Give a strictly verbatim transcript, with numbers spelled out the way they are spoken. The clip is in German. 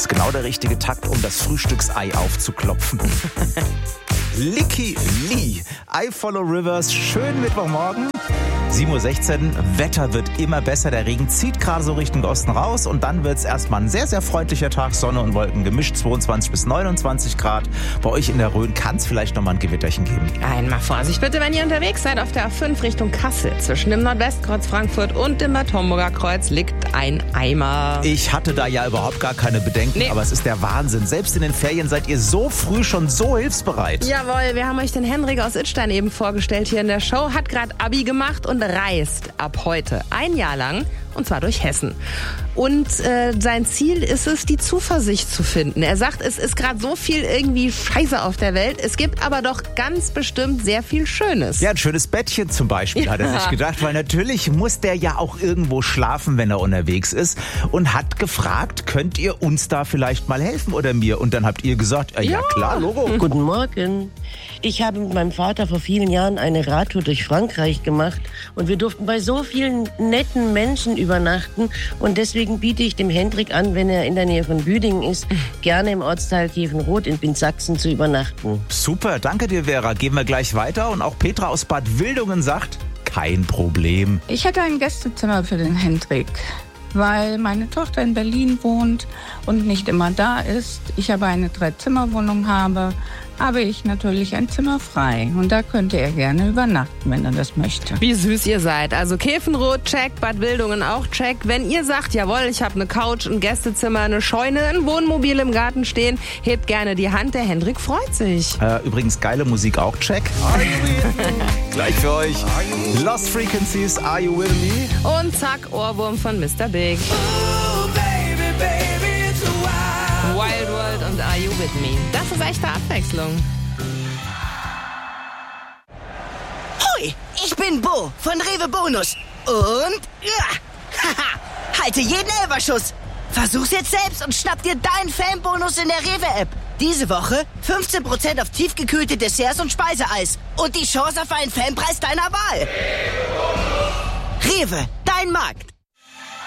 ist genau der richtige Takt, um das Frühstücksei aufzuklopfen. Licky Lee, I Follow Rivers, schönen Mittwochmorgen. sieben Uhr sechzehn, Wetter wird immer besser, der Regen zieht gerade so Richtung Osten raus und dann wird es erstmal ein sehr, sehr freundlicher Tag, Sonne und Wolken gemischt, zweiundzwanzig bis neunundzwanzig Grad. Bei euch in der Rhön kann es vielleicht nochmal ein Gewitterchen geben. Einmal Vorsicht bitte, wenn ihr unterwegs seid auf der A fünf Richtung Kassel. Zwischen dem Nordwestkreuz Frankfurt und dem Bad Homburger Kreuz liegt ein Eimer. Ich hatte da ja überhaupt gar keine Bedenken, nee. Aber es ist der Wahnsinn. Selbst in den Ferien seid ihr so früh schon so hilfsbereit. Jawohl, wir haben euch den Henrik aus Idstein eben vorgestellt hier in der Show, hat gerade Abi gemacht und reist ab heute ein Jahr lang, und zwar durch Hessen. Und äh, sein Ziel ist es, die Zuversicht zu finden. Er sagt, es ist gerade so viel irgendwie Scheiße auf der Welt. Es gibt aber doch ganz bestimmt sehr viel Schönes. Ja, ein schönes Bettchen zum Beispiel, ja. Hat er sich gedacht. Weil natürlich muss der ja auch irgendwo schlafen, wenn er unterwegs ist. Und hat gefragt, könnt ihr uns da vielleicht mal helfen oder mir? Und dann habt ihr gesagt, äh, ja. ja klar, Logo. Guten Morgen. Ich habe mit meinem Vater vor vielen Jahren eine Radtour durch Frankreich gemacht. Und wir durften bei so vielen netten Menschen übernachten. Und deswegen biete ich dem Hendrik an, wenn er in der Nähe von Büdingen ist, gerne im Ortsteil Tiefenroth in Binsachsen zu übernachten. Super, danke dir, Vera. Gehen wir gleich weiter. Und auch Petra aus Bad Wildungen sagt, kein Problem. Ich hätte ein Gästezimmer für den Hendrik, weil meine Tochter in Berlin wohnt und nicht immer da ist. Ich aber eine Drei-Zimmer-Wohnung habe, habe ich natürlich ein Zimmer frei. Und da könnte er gerne übernachten, wenn er das möchte. Wie süß ihr seid. Also Tiefenroth, check, Bad Wildungen auch check. Wenn ihr sagt, jawohl, ich habe eine Couch, ein Gästezimmer, eine Scheune, ein Wohnmobil im Garten stehen, hebt gerne die Hand, der Hendrik freut sich. Äh, übrigens geile Musik auch, check. Gleich für euch. Lost Frequencies, Are You With Me? Und zack, Ohrwurm von Mister Big. Oh, baby, baby, it's a wild Wild World und Are You With Me? Das ist echte Abwechslung. Hoi, ich bin Bo von Rewe Bonus. Und ja, haha, halte jeden Elferschuss. Versuch's jetzt selbst und schnapp dir deinen Fanbonus in der Rewe-App. Diese Woche fünfzehn Prozent auf tiefgekühlte Desserts und Speiseeis. Und die Chance auf einen Fanpreis deiner Wahl. Rewe, dein Markt.